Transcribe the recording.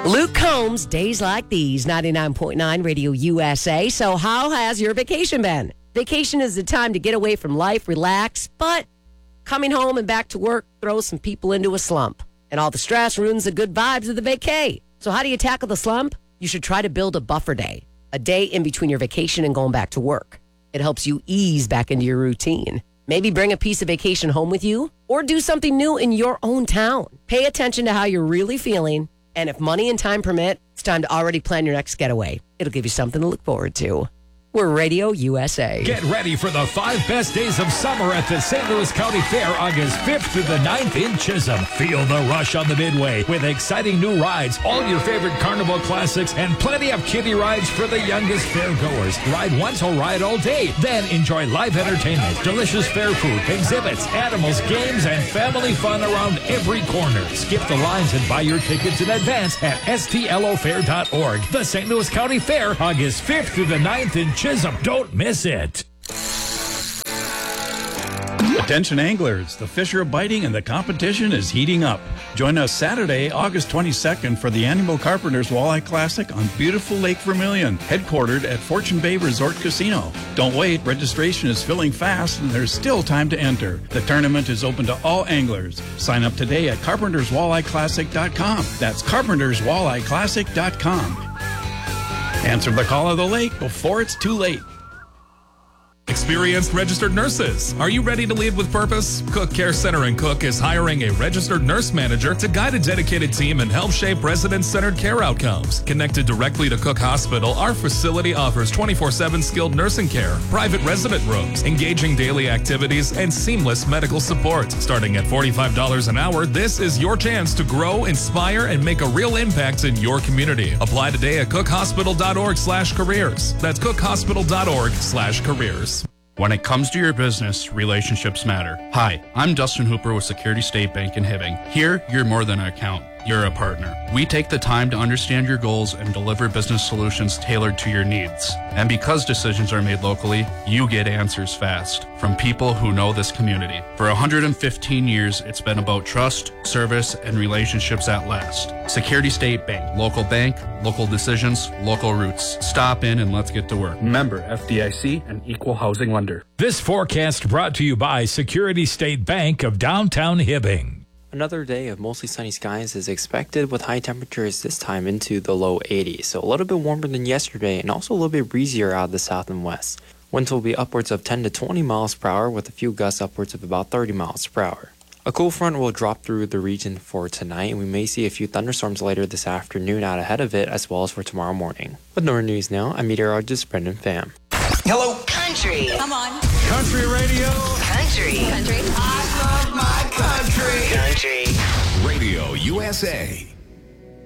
Luke Combs, Days Like These, 99.9 Radio USA. So how has your vacation been? Vacation is the time to get away from life, relax, but coming home and back to work throws some people into a slump. And all the stress ruins the good vibes of the vacay. So how do you tackle the slump? You should try to build a buffer day, a day in between your vacation and going back to work. It helps you ease back into your routine. Maybe bring a piece of vacation home with you or do something new in your own town. Pay attention to how you're really feeling. And if money and time permit, it's time to already plan your next getaway. It'll give you something to look forward to. We're Radio USA. Get ready for the 5 best days of summer at the St. Louis County Fair, August 5th through the 9th in Chisholm. Feel the rush on the Midway with exciting new rides, all your favorite carnival classics, and plenty of kiddie rides for the youngest fairgoers. Ride once or ride all day. Then enjoy live entertainment, delicious fair food, exhibits, animals, games, and family fun around every corner. Skip the lines and buy your tickets in advance at stlofair.org. The St. Louis County Fair, August 5th through the 9th in Chisholm. Don't miss it. Attention anglers, the fish are biting and the competition is heating up. Join us Saturday, August 22nd for the annual Carpenters Walleye Classic on beautiful Lake Vermilion, headquartered at Fortune Bay Resort Casino. Don't wait, registration is filling fast and there's still time to enter. The tournament is open to all anglers. Sign up today at carpenterswaleyeclassic.com. That's carpenterswaleyeclassic.com. Answer the call of the lake before it's too late. Experienced registered nurses. Are you ready to lead with purpose? Cook Care Center in Cook is hiring a registered nurse manager to guide a dedicated team and help shape resident-centered care outcomes. Connected directly to Cook Hospital, our facility offers 24/7 skilled nursing care, private resident rooms, engaging daily activities, and seamless medical support. Starting at $45 an hour, this is your chance to grow, inspire, and make a real impact in your community. Apply today at cookhospital.org/careers. That's cookhospital.org/careers. When it comes to your business, relationships matter. Hi, I'm Dustin Hooper with Security State Bank in Hibbing. Here, you're more than an account. You're a partner. We take the time to understand your goals and deliver business solutions tailored to your needs. And because decisions are made locally, you get answers fast from people who know this community. For 115 years, it's been about trust, service, and relationships that last. Security State Bank. Local bank, local decisions, local roots. Stop in and let's get to work. Member FDIC and Equal Housing Lender. This forecast brought to you by Security State Bank of downtown Hibbing. Another day of mostly sunny skies is expected with high temperatures this time into the low 80s, so a little bit warmer than yesterday and also a little bit breezier out of the south and west. Winds will be upwards of 10 to 20 miles per hour with a few gusts upwards of about 30 miles per hour. A cool front will drop through the region for tonight, and we may see a few thunderstorms later this afternoon out ahead of it, as well as for tomorrow morning. With Northern News Now, I'm meteorologist Brendan Pham. Hello. Country. Come on. Country radio. Country. Country. I love my country. Country. Radio USA.